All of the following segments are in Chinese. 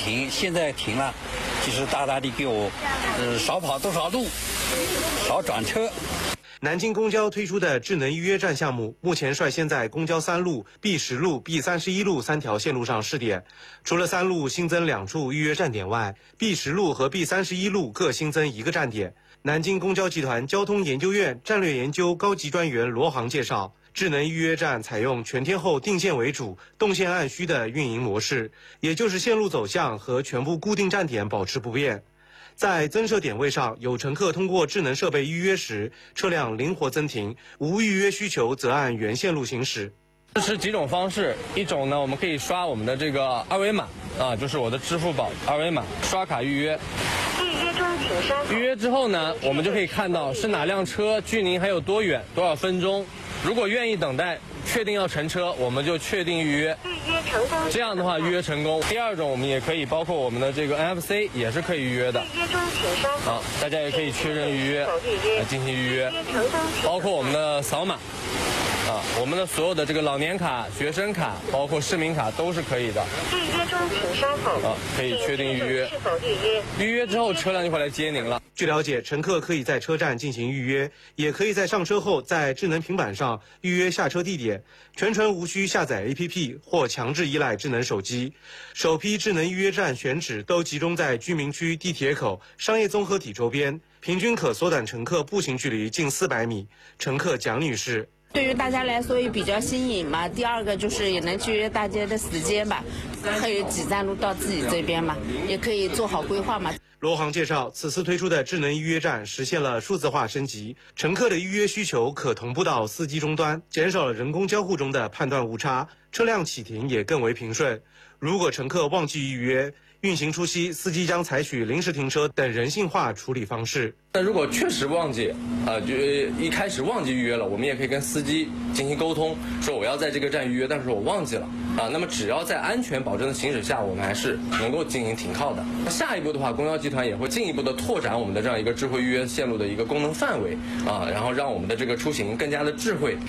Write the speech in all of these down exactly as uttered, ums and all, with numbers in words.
停，现在停了，就是大大的给我呃少跑多少路，少转车。 南京公交推出的智能预约站项目，目前率先在公交三路、B 十路、B 三十一路三条线路上试点。除了三路新增两处预约站点外 ，B 十路和 B 三十一路各新增一个站点。南京公交集团交通研究院战略研究高级专员罗航介绍，智能预约站采用全天候定线为主、动线按需的运营模式，也就是线路走向和全部固定站点保持不变。在增设点位上，有乘客通过智能设备预约时，车辆灵活增停；无预约需求则按原线路行驶。 支持几种方式，一种呢，我们可以刷我们的这个二维码啊，就是我的支付宝二维码，刷卡预约。 预约中请稍后。 预约之后呢，我们就可以看到是哪辆车，距您还有多远，多少分钟。如果愿意等待，确定要乘车，我们就确定预约。 预约成功。 这样的话，预约成功。第二种，我们也可以包括我们的这个 N F C 也是可以预约的。 预约中请稍后。 好，大家也可以确认预约，来进行预约。包括我们的扫码。啊，我们的所有的这个老年卡、学生卡，包括市民卡都是可以的。 预约中请稍后。 啊，可以确定预约。 是否预约？ 预约之后，车辆就会来接您了。 据了解，乘客可以在车站进行预约，也可以在上车后在智能平板上预约下车地点，全程无需下载 A P P 或强制依赖智能手机。首批智能预约站选址都集中在居民区、地铁口、商业综合体周边，平均可缩短乘客步行距离近四百米。乘客蒋女士。 对于大家来说也比较新颖嘛，第二个就是也能节约大家的时间吧，可以挤站路到自己这边嘛，也可以做好规划嘛。 罗航介绍，此次推出的智能预约站实现了数字化升级，乘客的预约需求可同步到司机终端，减少了人工交互中的判断误差，车辆启停也更为平顺。如果乘客忘记预约，运行初期，司机将采取临时停车等人性化处理方式。 那如果确实忘记，啊，就一开始忘记预约了，我们也可以跟司机进行沟通，说我要在这个站预约，但是我忘记了，啊，那么只要在安全保证的行驶下，我们还是能够进行停靠的。下一步的话，公交集团也会进一步的拓展我们的这样一个智慧预约线路的一个功能范围，啊，然后让我们的这个出行更加的智慧。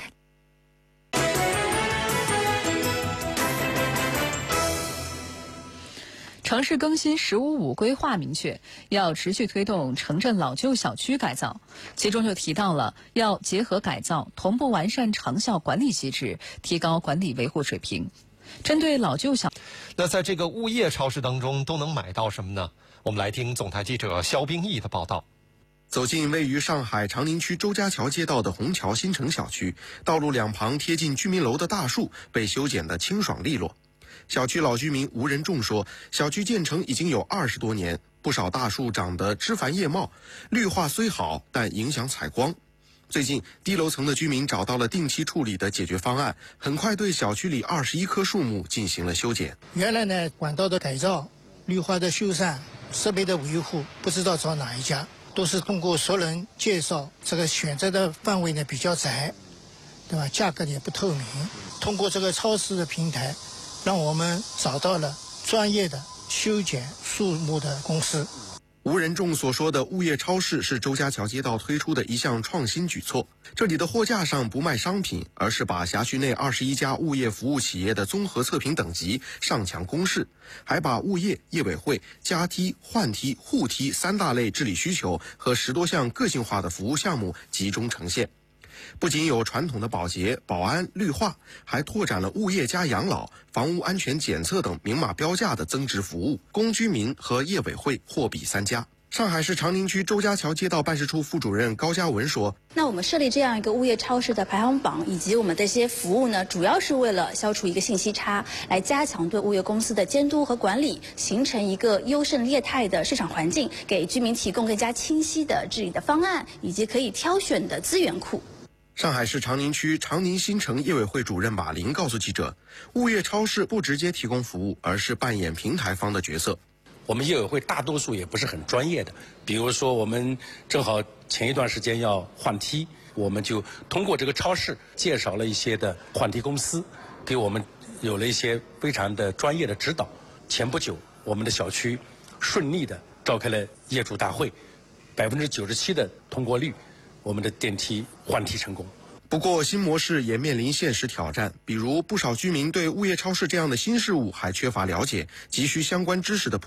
城市更新“十五五”规划明确，要持续推动城镇老旧小区改造，其中就提到了要结合改造，同步完善长效管理机制，提高管理维护水平。针对老旧小， 那在这个物业超市当中都能买到什么呢？我们来听总台记者肖冰毅的报道。 走进位于上海长宁区周家桥街道的虹桥新城小区，道路两旁贴近居民楼的大树被修剪得清爽利落。小区老居民吴仁仲说，小区建成已经有二十多年，不少大树长得枝繁叶茂，绿化虽好，但影响采光。最近低楼层的居民找到了定期处理的解决方案，很快对小区里二十一棵树木进行了修剪。 原来呢，管道的改造、绿化的修缮、设备的维护，不知道找哪一家，都是通过熟人介绍，这个选择的范围呢比较窄，对吧？价格也不透明。通过这个超市的平台，让我们找到了专业的修剪树木的公司。 吴仁仲所说的物业超市是周家桥街道推出的一项创新举措。这里的货架上不卖商品，而是把辖区内二十一家物业服务企业的综合测评等级上墙公示，还把物业、业委会、加梯、换梯、互梯三大类治理需求和十多项个性化的服务项目集中呈现。不仅有传统的保洁、保安、绿化，还拓展了物业加养老、房屋安全检测等明码标价的增值服务，供居民和业委会货比三家。上海市长宁区周家桥街道办事处副主任高嘉文说， 那我们设立这样一个物业超市的排行榜以及我们的一些服务呢，主要是为了消除一个信息差，来加强对物业公司的监督和管理，形成一个优胜劣汰的市场环境，给居民提供更加清晰的治理的方案以及可以挑选的资源库。 上海市长宁区长宁新城业委会主任马林告诉记者，物业超市不直接提供服务，而是扮演平台方的角色。 我们业委会大多数也不是很专业的，比如说我们正好前一段时间要换梯，我们就通过这个超市介绍了一些的换梯公司，给我们有了一些非常的专业的指导。前不久我们的小区顺利的召开了业主大会，百分之九十七的通过率，我们的电梯换梯成功。 不过新模式也面临现实挑战，比如不少居民对物业超市这样的新事物还缺乏了解，急需相关知识的普